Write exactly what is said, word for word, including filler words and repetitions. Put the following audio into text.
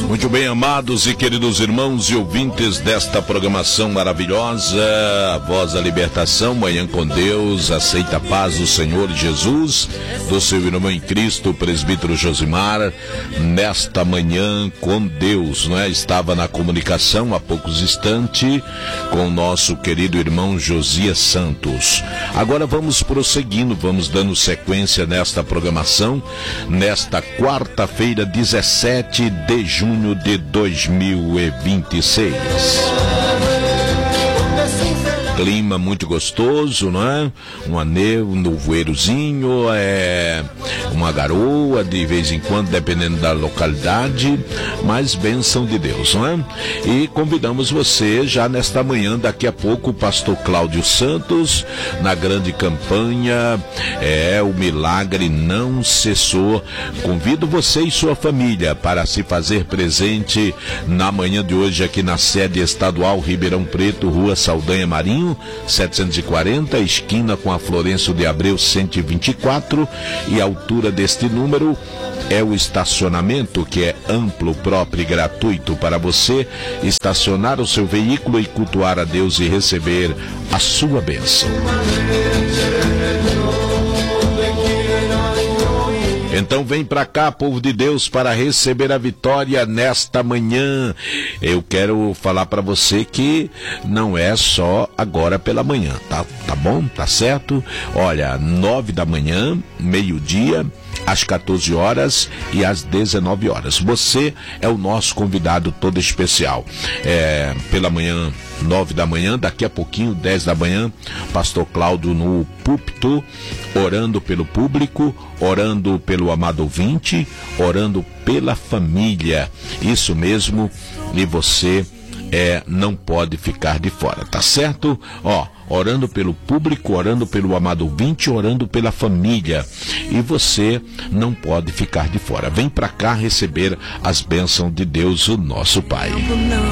Muito bem, amados e queridos irmãos e ouvintes desta programação maravilhosa, a Voz da Libertação, Manhã com Deus, aceita a paz do Senhor Jesus, do seu irmão em Cristo, o presbítero Josimar, nesta manhã com Deus, não é? Estava na comunicação há poucos instantes com o nosso querido irmão Josias Santos. Agora vamos prosseguindo, vamos dando sequência nesta programação, nesta quarta-feira, dezessete de junho de dois mil e vinte e seis. Clima muito gostoso, não é? Um anel, um nevoeirozinho, é uma garoa de vez em quando, dependendo da localidade, mas bênção de Deus, não é? E convidamos você já nesta manhã, daqui a pouco, o pastor Cláudio Santos, na grande campanha, é, o milagre não cessou. Convido você e sua família para se fazer presente na manhã de hoje aqui na sede estadual Ribeirão Preto, Rua Saldanha Marinho, setecentos e quarenta, esquina com a Florencio de Abreu cento e vinte e quatro, e a altura deste número é o estacionamento, que é amplo, próprio e gratuito para você estacionar o seu veículo e cultuar a Deus e receber a sua bênção. Então vem pra cá, povo de Deus, para receber a vitória nesta manhã. Eu quero falar para você que não é só agora pela manhã, tá? Tá bom? Tá certo? Olha, nove da manhã, meio-dia, às quatorze horas e às dezenove horas. Você é o nosso convidado todo especial. É, pela manhã, nove da manhã, daqui a pouquinho, dez da manhã, pastor Cláudio no púlpito, orando pelo público, orando pelo amado ouvinte, orando pela família. Isso mesmo, e você é, não pode ficar de fora, tá certo? Ó, orando pelo público, orando pelo amado ouvinte, orando pela família. E você não pode ficar de fora. Vem pra cá receber as bênçãos de Deus, o nosso Pai.